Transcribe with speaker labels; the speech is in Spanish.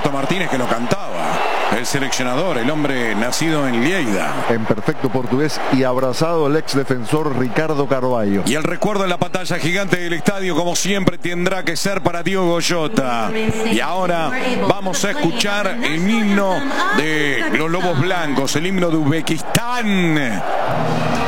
Speaker 1: Roberto Martínez, que lo cantaba. El seleccionador, el hombre nacido en Lleida.
Speaker 2: En perfecto portugués y abrazado el ex defensor Ricardo Carvalho.
Speaker 1: Y el recuerdo en la pantalla gigante del estadio, como siempre, tendrá que ser para Diogo Goyota. Y ahora vamos a escuchar el himno de los Lobos Blancos, el himno de Uzbekistán.